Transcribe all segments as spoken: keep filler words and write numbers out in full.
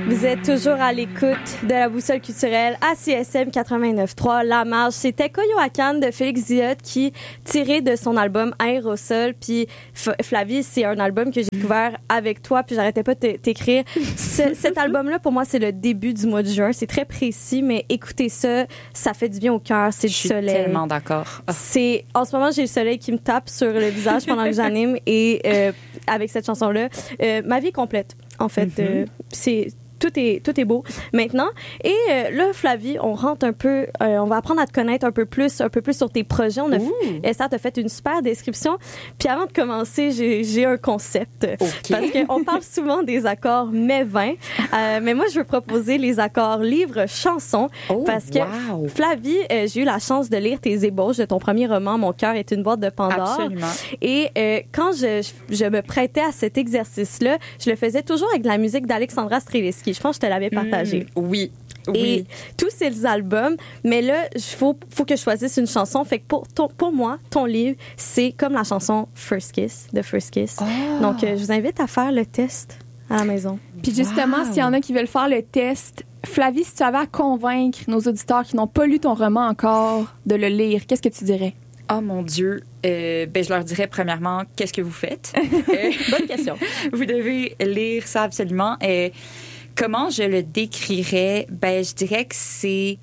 Vous êtes toujours à l'écoute de la boussole culturelle à C S M quatre-vingt-neuf trois La Marge. C'était Coyoacán de Félix Diot qui tiré de son album Aérosol. Puis F- Flavie, c'est un album que j'ai découvert avec toi, puis j'arrêtais pas de t'écrire. Ce, cet album-là, pour moi, c'est le début du mois de juin. C'est très précis, mais écoutez ça, ça fait du bien au cœur. C'est du soleil. Je suis tellement d'accord. Oh. C'est, en ce moment, j'ai le soleil qui me tape sur le visage pendant que j'anime et euh, avec cette chanson-là, euh, ma vie est complète. En fait, mm-hmm. euh, c'est tout est tout est beau maintenant. Et euh, là, Flavie, on rentre un peu, euh, on va apprendre à te connaître un peu plus, un peu plus sur tes projets. On a, Esther t'a fait une super description. Puis avant de commencer, j'ai j'ai un concept okay. parce que on parle souvent des accords mais vingt, euh, mais moi je veux proposer les accords livre chanson oh, parce que wow. Flavie, euh, j'ai eu la chance de lire tes ébauches de ton premier roman, Mon cœur est une boîte de Pandore. Absolument. Et euh, quand je, je je me prêtais à cet exercice-là, je le faisais toujours avec de la musique d'Alexandra Strelitzky. Je pense que je te l'avais partagé. Mmh, oui. Et oui. tous ces albums, mais là, il faut, faut que je choisisse une chanson. Fait que pour, ton, pour moi, ton livre, c'est comme la chanson First Kiss, de First Kiss. Oh. Donc, euh, je vous invite à faire le test à la maison. Puis justement, wow. s'il y en a qui veulent faire le test, Flavie, si tu avais à convaincre nos auditeurs qui n'ont pas lu ton roman encore de le lire, qu'est-ce que tu dirais? Oh mon Dieu, euh, ben je leur dirais premièrement, qu'est-ce que vous faites? euh, Bonne question. Vous devez lire ça absolument. Euh, comment je le décrirais? Ben je dirais que c'est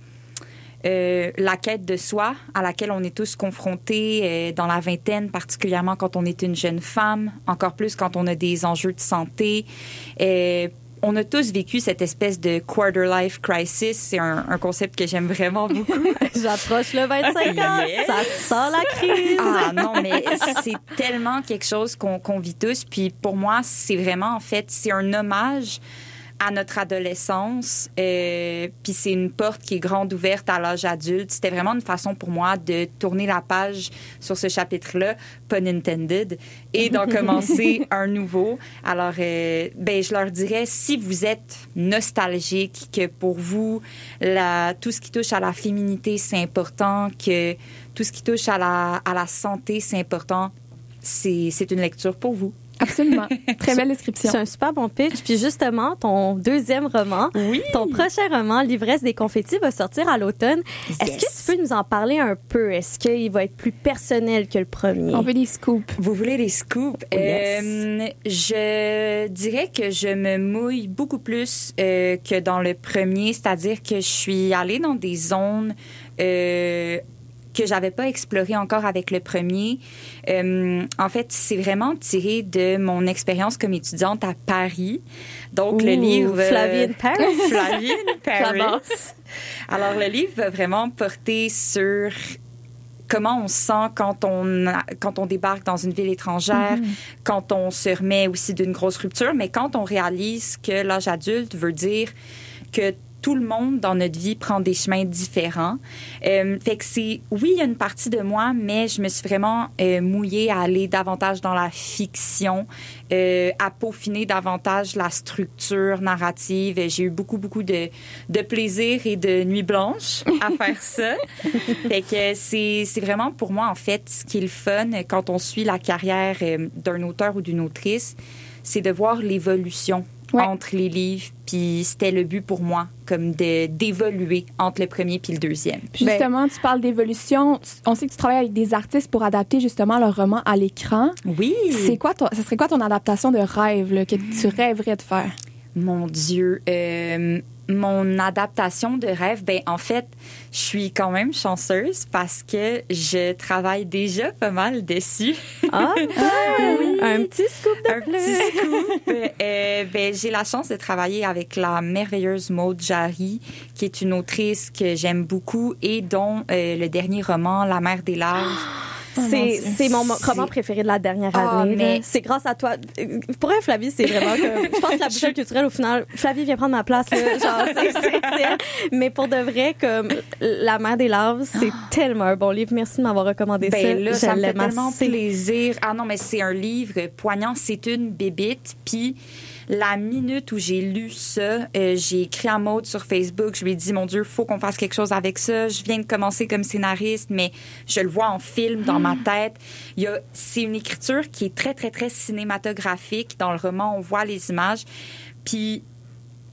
euh, la quête de soi à laquelle on est tous confrontés euh, dans la vingtaine, particulièrement quand on est une jeune femme, encore plus quand on a des enjeux de santé. Euh, On a tous vécu cette espèce de quarter-life crisis. C'est un, un concept que j'aime vraiment beaucoup. J'approche le vingt-cinq ans, yes. Ça sent la crise. Ah non, mais c'est tellement quelque chose qu'on, qu'on vit tous. Puis pour moi, c'est vraiment, en fait, c'est un hommage à notre adolescence. Euh, puis c'est une porte qui est grande ouverte à l'âge adulte. C'était vraiment une façon pour moi de tourner la page sur ce chapitre-là, pun intended, et d'en commencer un nouveau. Alors, euh, ben, je leur dirais, si vous êtes nostalgique, que pour vous, la, tout ce qui touche à la féminité, c'est important, que tout ce qui touche à la, à la santé, c'est important, c'est, c'est une lecture pour vous. Absolument. Très belle description. C'est un super bon pitch. Puis justement, ton deuxième roman, oui. ton prochain roman, L'ivresse des confettis, va sortir à l'automne. Yes. Est-ce que tu peux nous en parler un peu? Est-ce qu'il va être plus personnel que le premier? On veut des scoops. Vous voulez des scoops? Oh, yes. euh, je dirais que je me mouille beaucoup plus euh, que dans le premier, c'est-à-dire que je suis allée dans des zones... Euh, que j'avais pas exploré encore avec le premier. Euh, en fait, c'est vraiment tiré de mon expérience comme étudiante à Paris. Donc, Ooh, le livre... Flavie in Paris. Flavie in Paris. Alors, le livre va vraiment porter sur comment on se sent quand on, quand on débarque dans une ville étrangère, mm-hmm. quand on se remet aussi d'une grosse rupture, mais quand on réalise que l'âge adulte veut dire que tout le monde dans notre vie prend des chemins différents. Euh, fait que c'est, oui, il y a une partie de moi, mais je me suis vraiment euh, mouillée à aller davantage dans la fiction, euh, à peaufiner davantage la structure narrative. J'ai eu beaucoup, beaucoup de, de plaisir et de nuits blanches à faire ça. Fait que c'est, c'est vraiment pour moi, en fait, ce qui est le fun quand on suit la carrière euh, d'un auteur ou d'une autrice, c'est de voir l'évolution. Ouais. Entre les livres, puis c'était le but pour moi, comme de, d'évoluer entre le premier puis le deuxième. Puis justement, ben, tu parles d'évolution. On sait que tu travailles avec des artistes pour adapter justement leur roman à l'écran. Oui. C'est quoi ton, ça serait quoi ton adaptation de rêve là, que tu rêverais de faire? Mon Dieu, euh, mon adaptation de rêve, ben en fait, je suis quand même chanceuse parce que je travaille déjà pas mal dessus. Ah, ben, oui. Un petit scoop de Un plus. petit scoop. euh, ben, j'ai la chance de travailler avec la merveilleuse Maud Jarry, qui est une autrice que j'aime beaucoup et dont euh, le dernier roman, La mer des larves, C'est, c'est mon roman préféré de la dernière oh, année. Mais... C'est grâce à toi. Pour elle, Flavie, c'est vraiment comme... Je pense que la boussole culturelle, au final, Flavie vient prendre ma place. Là, genre, c'est, c'est, c'est... Mais pour de vrai, comme La mer des larves, c'est oh. tellement un bon livre. Merci de m'avoir recommandé ben, ça. Là, Je ça me fait l'aime tellement assez. plaisir. Ah non, mais c'est un livre poignant. C'est une bébite. Puis... La minute où j'ai lu ça, euh, j'ai écrit à Maud sur Facebook. Je lui ai dit, mon Dieu, faut qu'on fasse quelque chose avec ça. Je viens de commencer comme scénariste, mais je le vois en film dans ma tête. Il y a, c'est une écriture qui est très, très, très cinématographique. Dans le roman, on voit les images. Puis,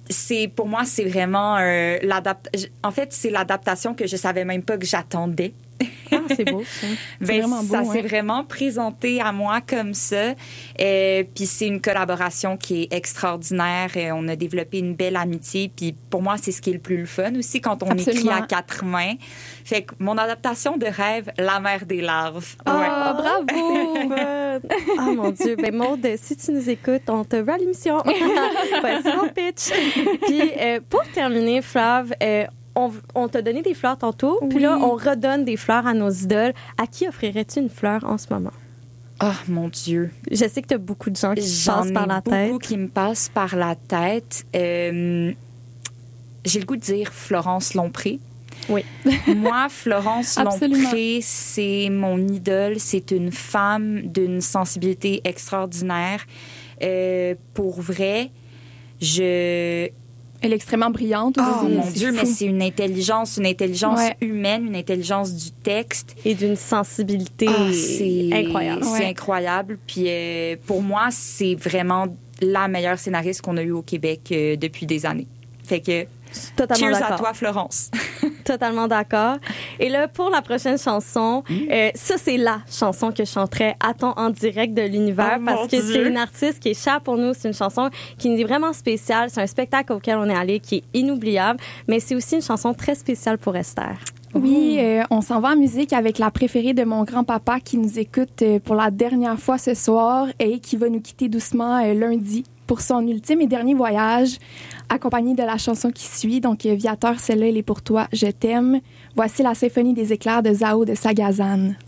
c'est pour moi, c'est vraiment euh, l'adaptation. En fait, c'est l'adaptation que je savais même pas que j'attendais. Ah, c'est beau, ça. Ben, C'est vraiment beau, ça hein. s'est vraiment présenté à moi comme ça. Euh, puis c'est une collaboration qui est extraordinaire. Euh, on a développé une belle amitié. Puis pour moi, c'est ce qui est le plus le fun aussi quand on Absolument. écrit à quatre mains. Fait que mon adaptation de rêve, La mère des larves. Ah, Ouais. bravo! Ah, mon Dieu. Ben, Maude, si tu nous écoutes, on te veut à l'émission. Voici mon pitch. Puis, euh, pour terminer, Flav, euh, on, on t'a donné des fleurs tantôt, puis Oui. là, on redonne des fleurs à nos idoles. À qui offrirais-tu une fleur en ce moment? Oh mon Dieu. Je sais que tu as beaucoup de gens qui te J'en passent par ai la beaucoup tête. qui me passent par la tête. Euh, j'ai le goût de dire Florence Lompré. Oui. Moi, Florence Absolument. Lompré, c'est mon idole. C'est une femme d'une sensibilité extraordinaire. Euh, pour vrai, je... Elle est extrêmement brillante aussi. Oh mon C'est Dieu, fou. mais c'est une intelligence, une intelligence Ouais. humaine, une intelligence du texte. Et d'une sensibilité Ah, c'est incroyable. C'est Ouais. incroyable. Puis euh, pour moi, c'est vraiment la meilleure scénariste qu'on a eue au Québec euh, depuis des années. Fait que Totalement cheers d'accord. à toi, Florence. Totalement d'accord. Et là, pour la prochaine chanson, euh, ça, c'est la chanson que je chanterais à ton en direct de l'univers Oh, parce mon que Dieu. c'est une artiste qui est chère pour nous. C'est une chanson qui nous est vraiment spéciale. C'est un spectacle auquel on est allé qui est inoubliable, mais c'est aussi une chanson très spéciale pour Esther. Oui, euh, on s'en va en musique avec la préférée de mon grand-papa qui nous écoute euh, pour la dernière fois ce soir et qui va nous quitter doucement euh, lundi pour son ultime et dernier voyage, accompagné de la chanson qui suit. Donc, euh, Viateur, celle-là, elle est pour toi, je t'aime. Voici la symphonie des éclairs de Zao de Sagazan.